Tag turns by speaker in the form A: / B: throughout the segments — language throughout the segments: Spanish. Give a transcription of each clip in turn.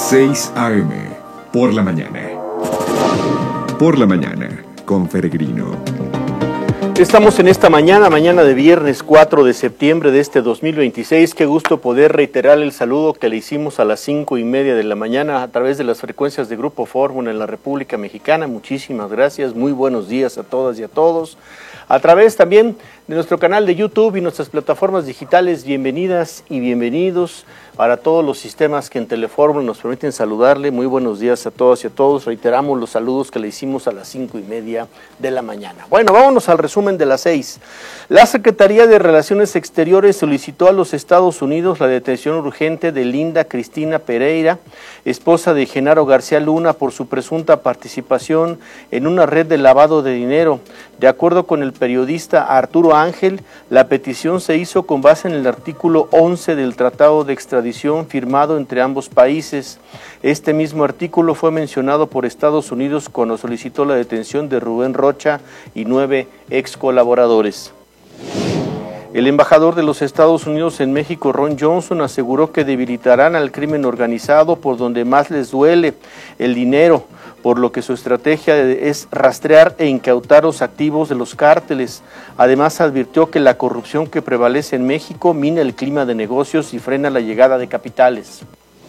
A: 6 a.m. por la mañana. Por la mañana, con Peregrino.
B: Estamos en esta mañana de viernes 4 de septiembre de este 2026. Qué gusto poder reiterar el saludo que le hicimos a las 5:30 de la mañana a través de las frecuencias de Grupo Fórmula en la República Mexicana. Muchísimas gracias, muy buenos días a todas y a todos. A través también de nuestro canal de YouTube y nuestras plataformas digitales, bienvenidas y bienvenidos para todos los sistemas que en Telefórmula nos permiten saludarle. Muy buenos días a todas y a todos. Reiteramos los saludos que le hicimos a las 5:30 de la mañana. Bueno, vámonos al resumen de las 6. La Secretaría de Relaciones Exteriores solicitó a los Estados Unidos la detención urgente de Linda Cristina Pereira, esposa de Genaro García Luna, por su presunta participación en una red de lavado de dinero. De acuerdo con el periodista Arturo Ángel, la petición se hizo con base en el artículo 11 del Tratado de Extradición firmado entre ambos países. Este mismo artículo fue mencionado por Estados Unidos cuando solicitó la detención de Rubén Rocha y 9 ex colaboradores. El embajador de los Estados Unidos en México, Ron Johnson, aseguró que debilitarán al crimen organizado por donde más les duele, el dinero, por lo que su estrategia es rastrear e incautar los activos de los cárteles. Además, advirtió que la corrupción que prevalece en México mina el clima de negocios y frena la llegada de capitales.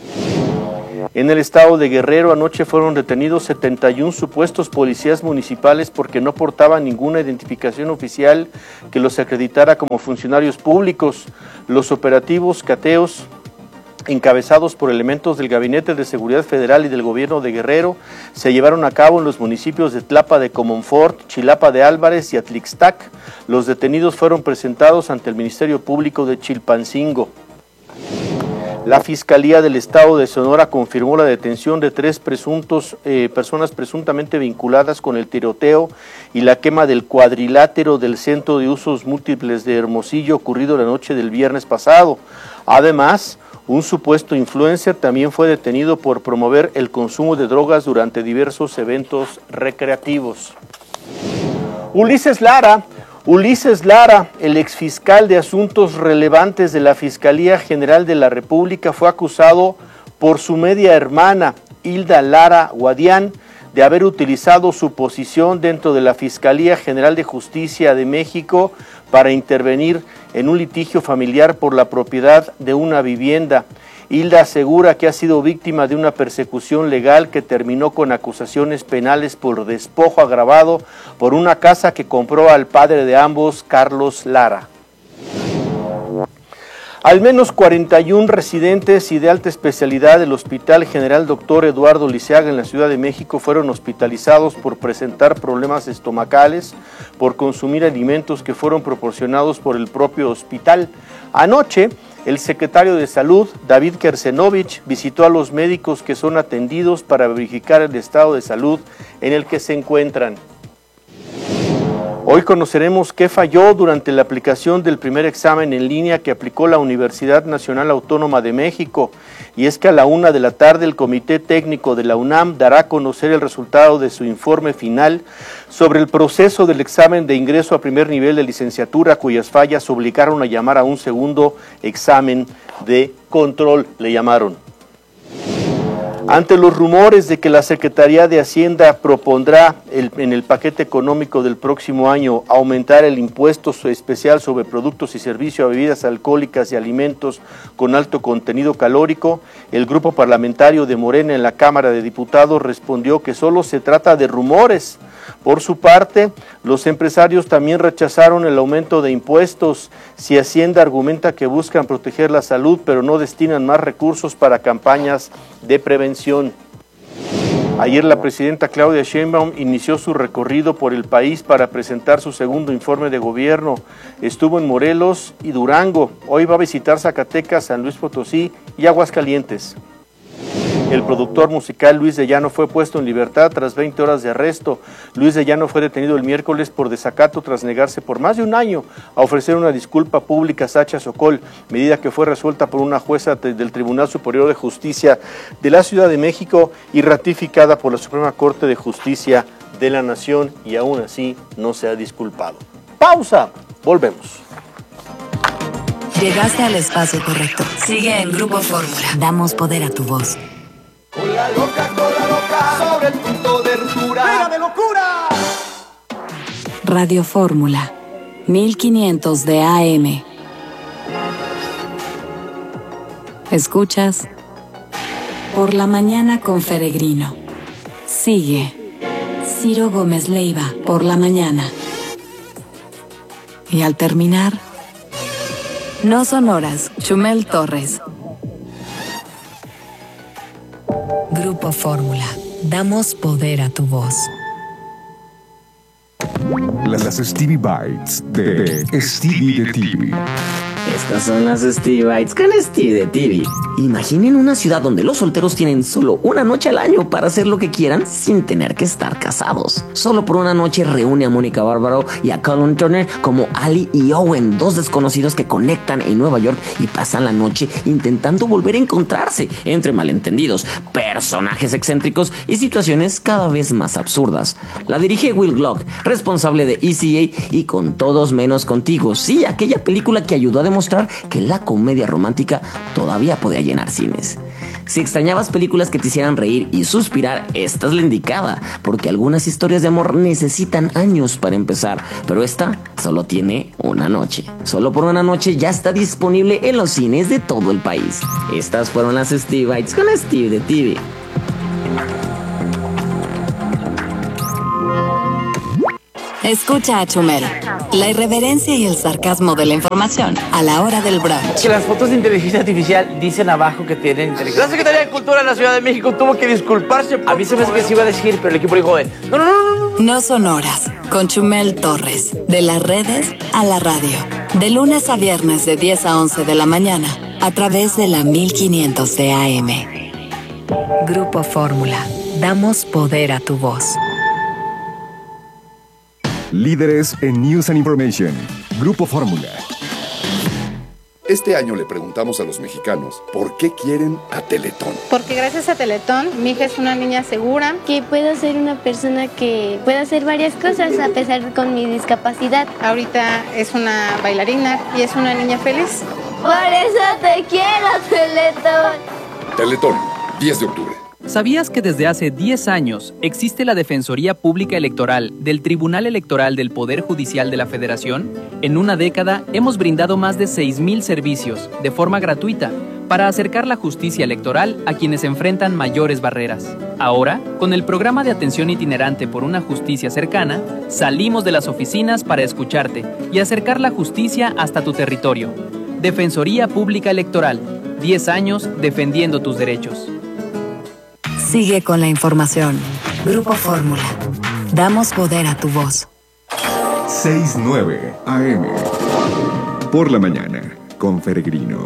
B: En el estado de Guerrero anoche fueron detenidos 71 supuestos policías municipales porque no portaban ninguna identificación oficial que los acreditara como funcionarios públicos. Los operativos cateos, encabezados por elementos del Gabinete de Seguridad Federal y del Gobierno de Guerrero, se llevaron a cabo en los municipios de Tlapa de Comonfort, Chilapa de Álvarez y Atlixtac. Los detenidos fueron presentados ante el Ministerio Público de Chilpancingo. La Fiscalía del Estado de Sonora confirmó la detención de 3 personas presuntamente vinculadas con el tiroteo y la quema del cuadrilátero del Centro de Usos Múltiples de Hermosillo ocurrido la noche del viernes pasado. Además, un supuesto influencer también fue detenido por promover el consumo de drogas durante diversos eventos recreativos. Ulises Lara, el exfiscal de Asuntos Relevantes de la Fiscalía General de la República, fue acusado por su media hermana, Hilda Lara Guadián, de haber utilizado su posición dentro de la Fiscalía General de Justicia de México para intervenir en un litigio familiar por la propiedad de una vivienda. Hilda asegura que ha sido víctima de una persecución legal que terminó con acusaciones penales por despojo agravado por una casa que compró al padre de ambos, Carlos Lara. Al menos 41 residentes y de alta especialidad del Hospital General Dr. Eduardo Liceaga en la Ciudad de México fueron hospitalizados por presentar problemas estomacales por consumir alimentos que fueron proporcionados por el propio hospital. Anoche, el secretario de Salud, David Kersenovich, visitó a los médicos que son atendidos para verificar el estado de salud en el que se encuentran. Hoy conoceremos qué falló durante la aplicación del primer examen en línea que aplicó la Universidad Nacional Autónoma de México, y es que a la 1 de la tarde el Comité Técnico de la UNAM dará a conocer el resultado de su informe final sobre el proceso del examen de ingreso a primer nivel de licenciatura, cuyas fallas obligaron a llamar a un segundo examen de control, le llamaron. Ante los rumores de que la Secretaría de Hacienda propondrá en el paquete económico del próximo año aumentar el impuesto especial sobre productos y servicios a bebidas alcohólicas y alimentos con alto contenido calórico, el grupo parlamentario de Morena en la Cámara de Diputados respondió que solo se trata de rumores. Por su parte, los empresarios también rechazaron el aumento de impuestos. Si Hacienda argumenta que buscan proteger la salud, pero no destinan más recursos para campañas de prevención. Ayer la presidenta Claudia Sheinbaum inició su recorrido por el país para presentar su segundo informe de gobierno. Estuvo en Morelos y Durango. Hoy va a visitar Zacatecas, San Luis Potosí y Aguascalientes. El productor musical Luis de Llano fue puesto en libertad tras 20 horas de arresto. Luis de Llano fue detenido el miércoles por desacato tras negarse por más de un año a ofrecer una disculpa pública a Sacha Sokol, medida que fue resuelta por una jueza del Tribunal Superior de Justicia de la Ciudad de México y ratificada por la Suprema Corte de Justicia de la Nación, y aún así no se ha disculpado. Pausa, volvemos.
C: Llegaste al espacio correcto. Sigue en Grupo Fórmula. Damos poder a tu voz. loca, cola loca, sobre el punto de ruptura. ¡Pega de locura!
D: Radio Fórmula, 1500 de AM. Escuchas Por la Mañana con Feregrino. Sigue Ciro Gómez Leiva, Por la Mañana. Y al terminar, No Sonoras, Chumel Torres. Grupo Fórmula. Damos poder a tu voz.
A: Las Stevie Bites de Stevie de TV.
E: Estas son las Stevie Bites con Stevie de TV. Imaginen una ciudad donde los solteros tienen solo una noche al año para hacer lo que quieran sin tener que estar casados. Solo por una noche reúne a Mónica Bárbaro y a Colin Turner como Ali y Owen, dos desconocidos que conectan en Nueva York y pasan la noche intentando volver a encontrarse entre malentendidos, personajes excéntricos y situaciones cada vez más absurdas. La dirige Will Glock, responsable de ECA y Con Todos Menos Contigo. Sí, aquella película que ayudó a demostrar que la comedia romántica todavía podía llenar cines. Si extrañabas películas que te hicieran reír y suspirar, esta es la indicada, porque algunas historias de amor necesitan años para empezar, pero esta solo tiene una noche. Solo por una noche ya está disponible en los cines de todo el país. Estas fueron las Stevie Bites con Stevie de TV.
D: Escucha a Chumel. La irreverencia y el sarcasmo de la información a la hora del brunch.
F: Que las fotos de inteligencia artificial dicen abajo que tienen inteligencia. La Secretaría de Cultura de la Ciudad de México tuvo que disculparse. A mí se me hace que se iba a decir, pero el equipo dijo, no.
D: No Sonoras, con Chumel Torres. De las redes a la radio. De lunes a viernes de 10 a 11 de la mañana. A través de la 1500 de AM. Grupo Fórmula. Damos poder a tu voz.
A: Líderes en News and Information. Grupo Fórmula.
G: Este año le preguntamos a los mexicanos por qué quieren a Teletón.
H: Porque gracias a Teletón, mi hija es una niña segura.
I: Que puedo ser una persona que pueda hacer varias cosas a pesar con mi discapacidad.
H: Ahorita es una bailarina y es una niña feliz.
I: Por eso te quiero, Teletón.
G: Teletón, 10 de octubre.
J: ¿Sabías que desde hace 10 años existe la Defensoría Pública Electoral del Tribunal Electoral del Poder Judicial de la Federación? En una década hemos brindado más de 6,000 servicios de forma gratuita para acercar la justicia electoral a quienes enfrentan mayores barreras. Ahora, con el programa de atención itinerante por una justicia cercana, salimos de las oficinas para escucharte y acercar la justicia hasta tu territorio. Defensoría Pública Electoral, 10 años defendiendo tus derechos.
D: Sigue con la información. Grupo Fórmula. Damos poder a tu voz.
A: 6:09 AM. Por la Mañana con Feregrino.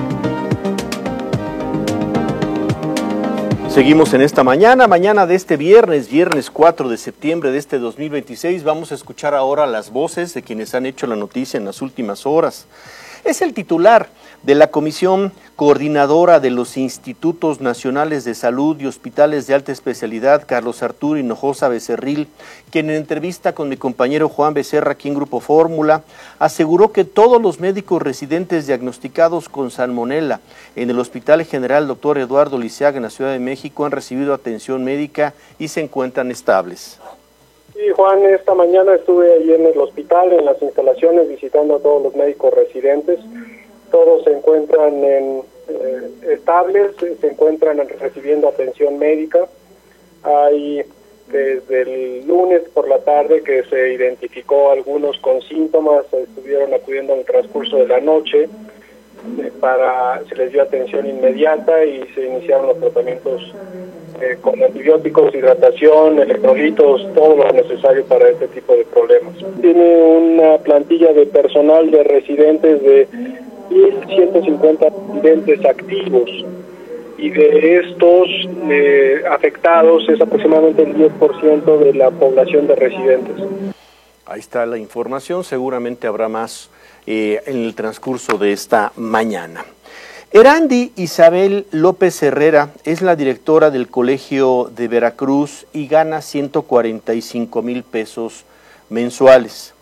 B: Seguimos en esta mañana de este viernes 4 de septiembre de este 2026. Vamos a escuchar ahora las voces de quienes han hecho la noticia en las últimas horas. Es el titular de la Comisión Coordinadora de los Institutos Nacionales de Salud y Hospitales de Alta Especialidad, Carlos Arturo Hinojosa Becerril, quien en entrevista con mi compañero Juan Becerra aquí en Grupo Fórmula, aseguró que todos los médicos residentes diagnosticados con salmonela en el Hospital General Dr. Eduardo Lisiaga en la Ciudad de México han recibido atención médica y se encuentran estables.
K: Sí, Juan, esta mañana estuve allí en el hospital, en las instalaciones, visitando a todos los médicos residentes. Todos se encuentran estables, se encuentran recibiendo atención médica. Hay desde el lunes por la tarde que se identificó algunos con síntomas, estuvieron acudiendo en el transcurso de la noche, se les dio atención inmediata y se iniciaron los tratamientos con antibióticos, hidratación, electrolitos, todo lo necesario para este tipo de problemas. Tiene una plantilla de personal de residentes de 1,150 residentes activos y de estos afectados es aproximadamente el 10% de la población de residentes.
B: Ahí está la información, seguramente habrá más en el transcurso de esta mañana. Erandi Isabel López Herrera es la directora del Colegio de Veracruz y gana 145,000 pesos mensuales.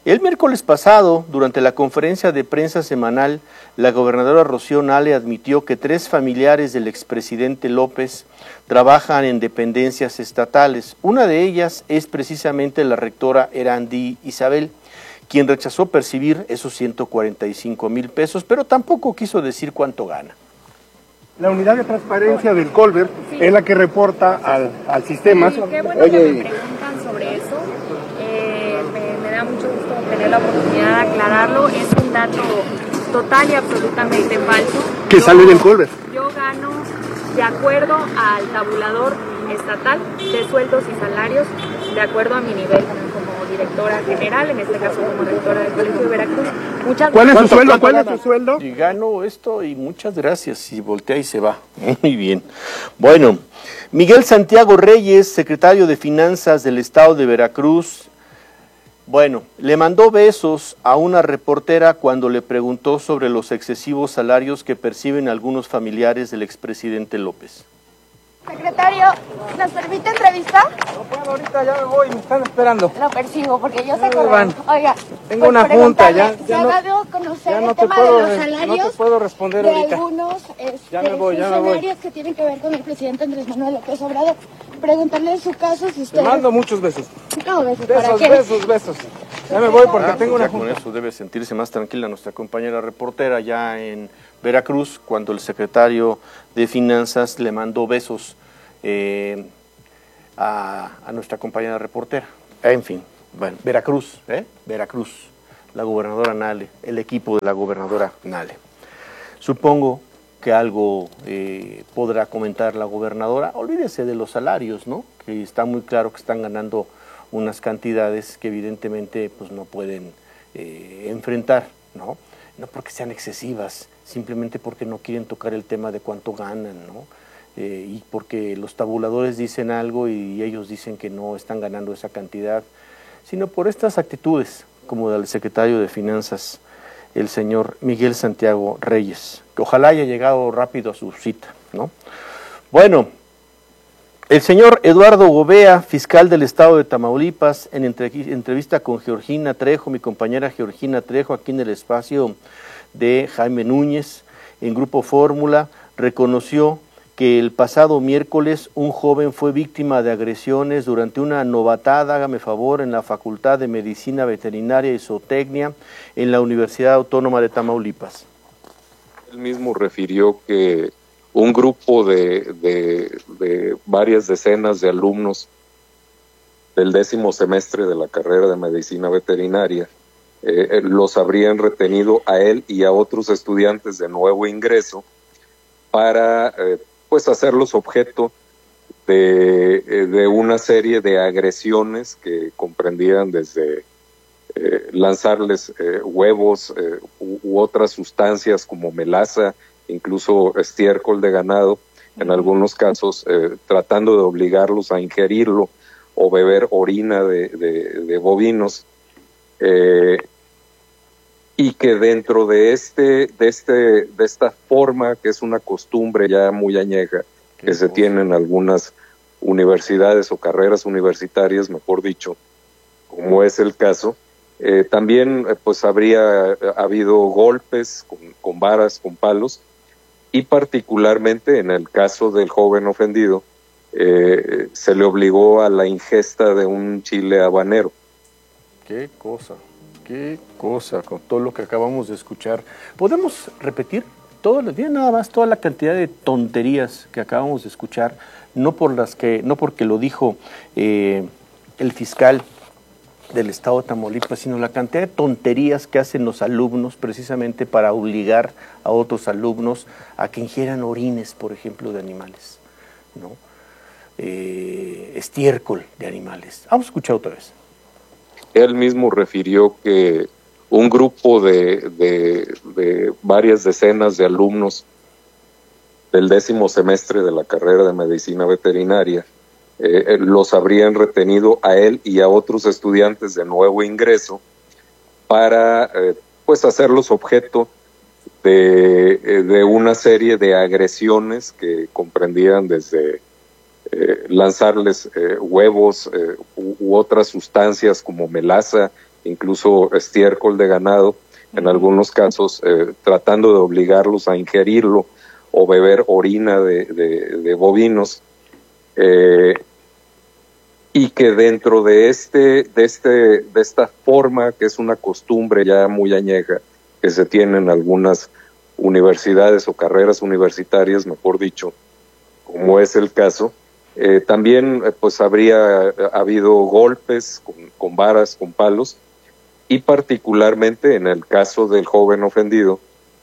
B: El miércoles pasado, durante la conferencia de prensa semanal, la gobernadora Rocío Nale admitió que 3 familiares del expresidente López trabajan en dependencias estatales. Una de ellas es precisamente la rectora Erandi Isabel, quien rechazó percibir esos 145,000 pesos, pero tampoco quiso decir cuánto gana.
L: La unidad de transparencia del Colbert es la que reporta al sistema.
M: Sí, qué bueno que me preguntan sobre eso. Me da mucho gusto tener la oportunidad de aclararlo. Es un dato total y absolutamente falso.
L: ¿Qué sale del Colbert?
M: Yo gano de acuerdo al tabulador estatal de sueldos y salarios, de acuerdo a mi nivel como directora general, en este caso como rectora del Colegio de Veracruz.
L: ¿Cuál es su sueldo? ¿Cuál es su sueldo?
B: Y gano esto y muchas gracias, y voltea y se va. Muy bien. Bueno, Miguel Santiago Reyes, secretario de Finanzas del Estado de Veracruz, bueno, le mandó besos a una reportera cuando le preguntó sobre los excesivos salarios que perciben algunos familiares del expresidente López.
N: Secretario, ¿nos permite entrevista?
O: No puedo, ahorita ya me voy, me están esperando.
N: Lo persigo porque yo sé correr. Oiga,
O: tengo una junta, ya
N: se ha dado a conocer el
O: no
N: tema
O: puedo,
N: de los salarios
O: no te puedo responder
N: de
O: ahorita.
N: algunos
O: ya me voy,
N: funcionarios que tienen que ver con el presidente Andrés Manuel López Obrador. Preguntarle en su caso si usted...
O: Te mando muchos besos.
N: No, besos, ¿para qué?
O: Besos. Ya me voy porque tengo una junta.
B: Con eso debe sentirse más tranquila nuestra compañera reportera ya en Veracruz, cuando el secretario de Finanzas le mandó besos a nuestra compañera reportera. En fin, bueno, Veracruz, Veracruz, la gobernadora Nale, el equipo de la gobernadora Nale. Supongo que algo podrá comentar la gobernadora. Olvídese de los salarios, ¿no? Que está muy claro que están ganando unas cantidades que evidentemente pues no pueden enfrentar, ¿no? No porque sean excesivas, simplemente porque no quieren tocar el tema de cuánto ganan, ¿no? Y porque los tabuladores dicen algo y ellos dicen que no están ganando esa cantidad, sino por estas actitudes, como del secretario de Finanzas, el señor Miguel Santiago Reyes, que ojalá haya llegado rápido a su cita, ¿no? Bueno, el señor Eduardo Gobea, fiscal del estado de Tamaulipas, en entrevista con Georgina Trejo, mi compañera Georgina Trejo, aquí en el espacio de Jaime Núñez, en Grupo Fórmula, reconoció que el pasado miércoles un joven fue víctima de agresiones durante una novatada, hágame favor, en la Facultad de Medicina Veterinaria y Zootecnia en la Universidad Autónoma de Tamaulipas.
P: Él mismo refirió que un grupo de varias decenas de alumnos del 10º semestre de la carrera de Medicina Veterinaria los habrían retenido a él y a otros estudiantes de nuevo ingreso para pues hacerlos objeto de una serie de agresiones que comprendían desde lanzarles huevos u otras sustancias como melaza, incluso estiércol de ganado, en algunos casos tratando de obligarlos a ingerirlo o beber orina de bovinos, y que dentro de esta forma, que es una costumbre ya muy añeja, que se tiene en algunas universidades o carreras universitarias, mejor dicho, como es el caso, también pues habría habido golpes con varas, con palos, y particularmente en el caso del joven ofendido, se le obligó a la ingesta de un chile habanero.
B: Qué cosa, con todo lo que acabamos de escuchar. ¿Podemos repetir nada más toda la cantidad de tonterías que acabamos de escuchar? No porque lo dijo el fiscal del estado de Tamaulipas, sino la cantidad de tonterías que hacen los alumnos precisamente para obligar a otros alumnos a que ingieran orines, por ejemplo, de animales, ¿no? Estiércol de animales. Vamos a escuchar otra vez.
P: Él mismo refirió que un grupo de varias decenas de alumnos del 10º semestre de la carrera de Medicina Veterinaria los habrían retenido a él y a otros estudiantes de nuevo ingreso para pues hacerlos objeto de una serie de agresiones que comprendían desde lanzarles huevos u otras sustancias como melaza, incluso estiércol de ganado, en algunos casos tratando de obligarlos a ingerirlo o beber orina de bovinos, y que dentro de esta forma, que es una costumbre ya muy añeja, que se tiene en algunas universidades o carreras universitarias, mejor dicho, como es el caso, también pues habría habido golpes con varas, con palos, y particularmente en el caso del joven ofendido,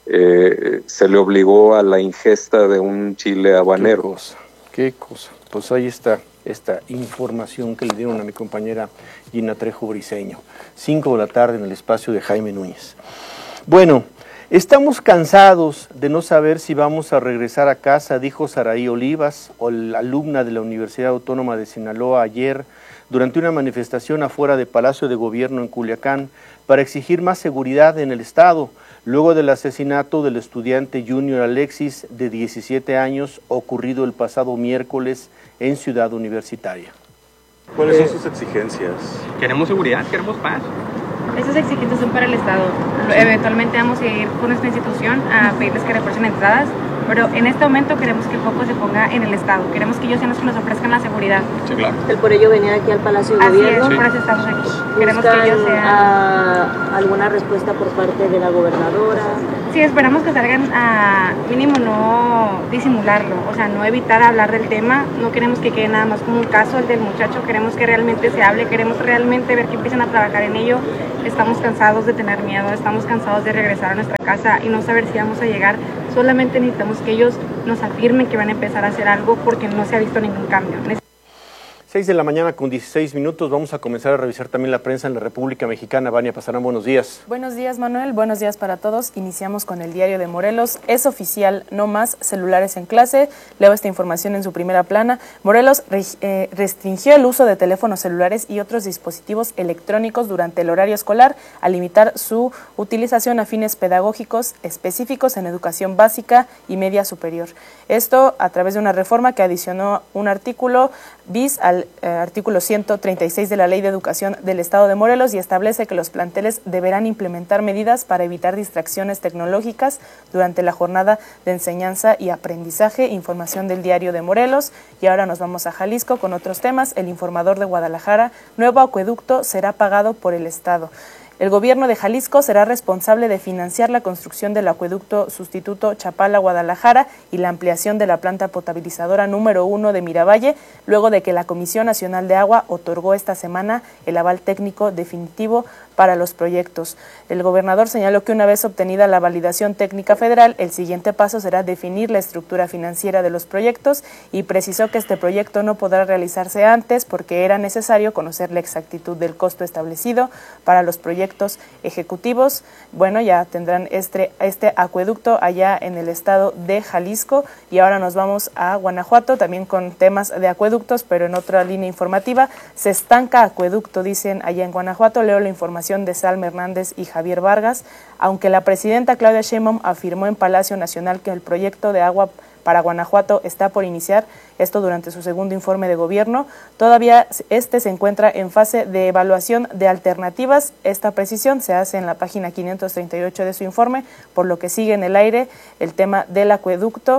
P: se le obligó a la ingesta de un chile habanero.
B: Qué cosa. Pues ahí está esta información que le dieron a mi compañera Gina Trejo Briceño. 5 de la tarde en el espacio de Jaime Núñez. Bueno, estamos cansados de no saber si vamos a regresar a casa, dijo Saraí Olivas, alumna de la Universidad Autónoma de Sinaloa, ayer durante una manifestación afuera del Palacio de Gobierno en Culiacán para exigir más seguridad en el estado, luego del asesinato del estudiante Junior Alexis de 17 años ocurrido el pasado miércoles en Ciudad Universitaria.
Q: ¿Cuáles son sus exigencias?
R: Queremos seguridad, queremos paz.
M: Esas exigencias son para el Estado. Eventualmente vamos a ir con nuestra institución a pedirles que refuercen entradas, pero en este momento queremos que el foco se ponga en el Estado. Queremos que ellos sean los que nos ofrezcan la seguridad.
R: Sí, claro.
S: ¿El por ello venía aquí al Palacio de Gobierno?
M: Así es, por eso estamos aquí. Queremos que ellos sean...
S: ¿Alguna respuesta por parte de la gobernadora?
M: Sí, esperamos que salgan a mínimo no disimularlo, o sea, no evitar hablar del tema. No queremos que quede nada más como un caso el del muchacho, queremos que realmente se hable, queremos realmente ver que empiecen a trabajar en ello. Estamos cansados de tener miedo, estamos cansados de regresar a nuestra casa y no saber si vamos a llegar. Solamente necesitamos que ellos nos afirmen que van a empezar a hacer algo porque no se ha visto ningún cambio.
B: 6 de la mañana con 16 minutos, vamos a comenzar a revisar también la prensa en la República Mexicana. Vania Pasarán, buenos días.
T: Buenos días, Manuel, buenos días para todos. Iniciamos con el Diario de Morelos. Es oficial, no más celulares en clase. Leo esta información en su primera plana. Morelos restringió el uso de teléfonos celulares y otros dispositivos electrónicos durante el horario escolar al limitar su utilización a fines pedagógicos específicos en educación básica y media superior. Esto a través de una reforma que adicionó un artículo bis al artículo 136 de la Ley de Educación del Estado de Morelos y establece que los planteles deberán implementar medidas para evitar distracciones tecnológicas durante la jornada de enseñanza y aprendizaje. Información del Diario de Morelos. Y ahora nos vamos a Jalisco con otros temas. El Informador de Guadalajara, nuevo acueducto será pagado por el Estado. El gobierno de Jalisco será responsable de financiar la construcción del acueducto sustituto Chapala-Guadalajara y la ampliación de la planta potabilizadora número 1 de Miravalle, luego de que la Comisión Nacional de Agua otorgó esta semana el aval técnico definitivo para los proyectos. El gobernador señaló que una vez obtenida la validación técnica federal, el siguiente paso será definir la estructura financiera de los proyectos y precisó que este proyecto no podrá realizarse antes porque era necesario conocer la exactitud del costo establecido para los proyectos ejecutivos. Bueno, ya tendrán este acueducto allá en el estado de Jalisco. Y ahora nos vamos a Guanajuato, también con temas de acueductos, pero en otra línea informativa. Se estanca acueducto, dicen allá en Guanajuato. Leo la información de Salma Hernández y Javier Vargas. Aunque la presidenta Claudia Sheinbaum afirmó en Palacio Nacional que el proyecto de agua para Guanajuato está por iniciar, esto durante su segundo informe de gobierno, todavía se encuentra en fase de evaluación de alternativas. Esta precisión se hace en la página 538 de su informe, por lo que sigue en el aire el tema del acueducto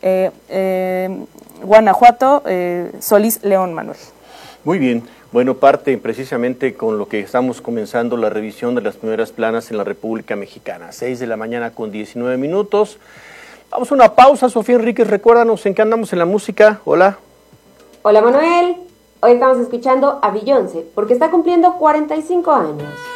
T: Guanajuato, Solís León, Manuel.
B: Muy bien. Bueno, parte precisamente con lo que estamos comenzando la revisión de las primeras planas en la República Mexicana. 6 de la mañana con 19 minutos. Vamos a una pausa, Sofía Enríquez, recuérdanos en qué andamos en la música. Hola.
U: Hola, Manuel. Hoy estamos escuchando a Beyoncé porque está cumpliendo 45 años.